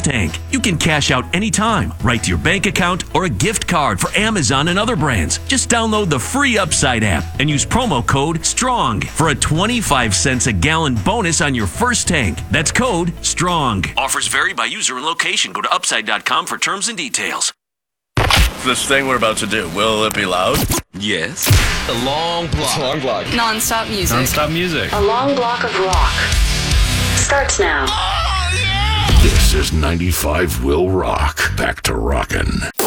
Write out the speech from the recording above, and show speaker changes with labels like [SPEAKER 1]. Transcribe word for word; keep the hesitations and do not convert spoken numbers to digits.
[SPEAKER 1] tank. You can cash out anytime, right to your bank account or a gift card for Amazon and other brands. Just download the free Upside app and use promo code STRONG for a twenty-five cents a gallon bonus on your first tank. That's code STRONG. Offers vary by user and location. Go to upside dot com for terms and details.
[SPEAKER 2] This thing we're about to do, will it be loud?
[SPEAKER 1] Yes.
[SPEAKER 3] A long block.
[SPEAKER 2] It's a long block.
[SPEAKER 4] Non-stop music.
[SPEAKER 3] Non-stop music.
[SPEAKER 5] A long block of rock starts now.
[SPEAKER 6] This is ninety-five Will Rock. Back to rockin'.